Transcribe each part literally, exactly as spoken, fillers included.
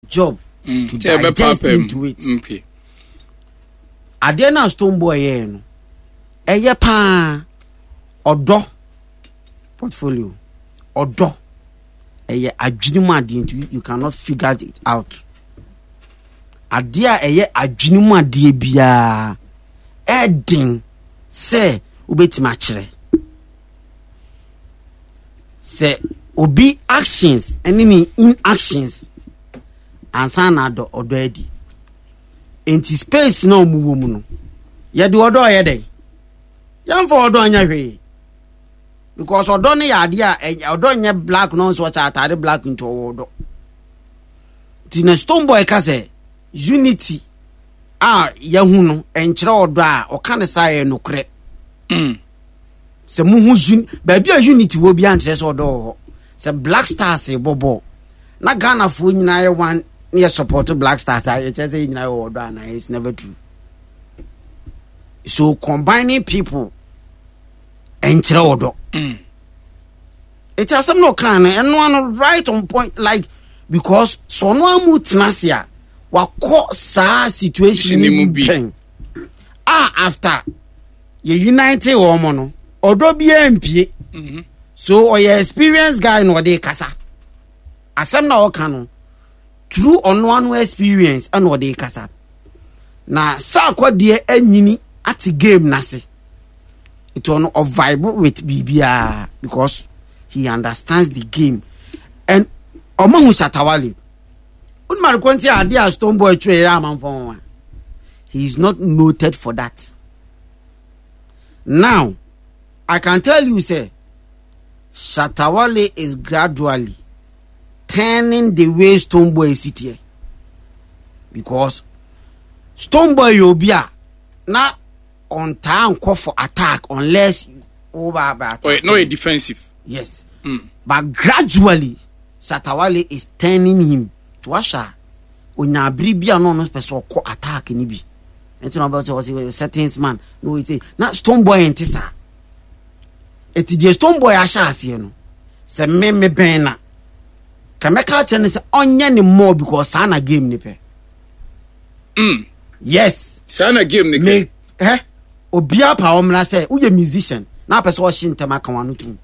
job mm. to digest into it. Okay. Ade na Stone Boy ye no. Eye pa odo portfolio. Odo. Eye adwinimu ade into you cannot figure it out. Ade a eye adwinimu ade bia edin se ubetima kire. Se obi actions any inactions ansa na do odo edi enti space na omuwo mu no ye de odo ye dey yam for odo anya hwe because odo ne ya ade a odo nye black no so cha atare black into odo ti na Stone Boy ka se unity a ye hu no enkyere odo a o ka ne sa ye no kre mm se mu hu ba bia unity wo bia nkyere so odo ho se Black Stars e bobo na Ghana fo nyina ye one near support Black Stars I just say nyina wo do and it's never true. So combining people enkyere odo mm. It has some no kind and one right on point like because so no amu tnasia wa ko sa situation ni pen ah after ye unite wo mo no odo bia empie mhm so or your experienced guy no dey kasa asem na o kan true on one experience and what dey kasa na sa kwade anyini at game na se it on of vibe with bibia because he understands the game and omohu Shatawale unmar kwenti ade a Stone Boy three ya manfon he is not noted for that. Now I can tell you say Shatawale is gradually turning the way Stone Boy is sit here. Because Stone Boy Yobia na on time call for attack unless over attack. Oh, no, a defensive. Yes. Mm. But gradually Shatawale is turning him to Asha. Onya bribia no no person call attack ni bi. Enti no about say was settings man. No we say na Stone Boy entisa. Eti the Stone Boy asha ase no se me me ben na kameka chen se onye ni more because sana game ni pe mm yes sana game ni me eh obia pa omna say uye musician na person o shin tema kan wanu tum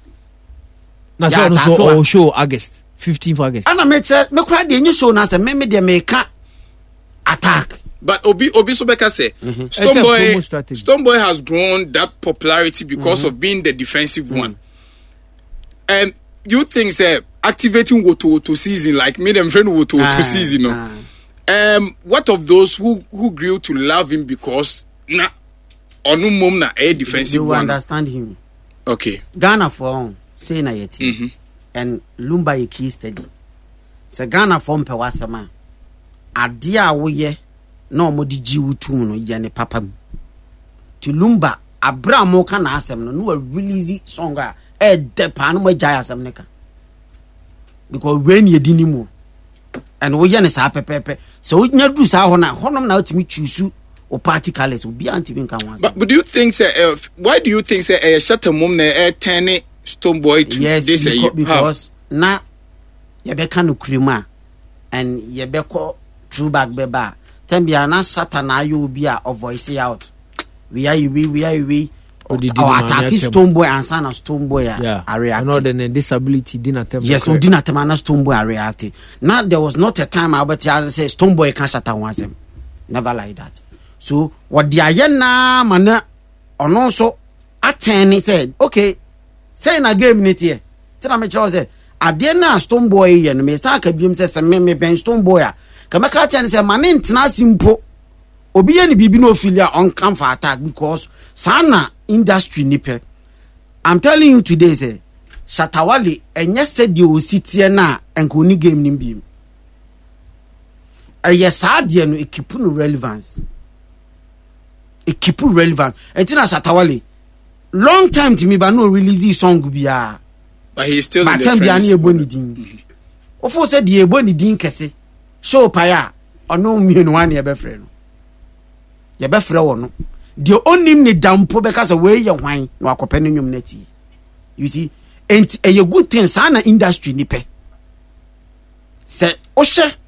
na so no so o show August fifteenth of August ana me che me kura de nyi show na say me me de me ka attack. But Obi Obi Sobeka say mm-hmm. Stone Boy Stone Boy has grown that popularity because mm-hmm. of being the defensive mm-hmm. one. And you think say activating Woto Woto season like made them friend Woto Woto ah, season, no? Ah. Um, what of those who who grew to love him because na onu mom na a defensive you, you one? understand him. Okay. Ghana for say na yeti mm-hmm. and Lumba ye key steady. Se Ghana form pe wasama ade a wo ye no mo di jiwutum no ye ne papa mu ti Lumba abra mo ka na asem no no release song a e de pa no mo jaya asem ne ka because when ye di ni mu and wo ye ne sa pepepe so wo nya du sa ho na honom na otimi choose o party colors obi anti bin kan wan. But, but do you think say uh, why do you think say e uh, shata mom na e uh, turn Stone Boy to yes, this because, uh, because na ye be kan okrima and ye be ko true back beba Tembia na Satana you be a voice out. We are we we are we our attack Stone Boy and Sana Stone Boy yeah. are reacting. No, then disability didn't attempt. Yes, no didn't attempt. Stone Boy are reacting. Now there was not a time I but say Stone Boy can shut down him. Never like that. So what the ayena man on also attorney said, okay, say in a game it here. Tell me Charles said, I did not Stone Boy and me start a beam says me me ben Stone Boy. Kameka chan say manin tena simpo obi ye ni bibi no filia on come for attack because sana industry nipe. I'm telling you today say Shatawale enye said you sit na enko ni game nim bim. Eh yes adie no e keep no relevance. E keep relevant. Entina Shatawale long time to me but no release song bia. But he is still but in the trends. trends. But time bia ni din. Ofo said the ebo ni din kese. Show paya ono mienu wan ye befre no ye befre wo no de onim ni dampo be ka say we ye hwan no akope no nwum nati you see ent a good thing sana industry ni pe se o hye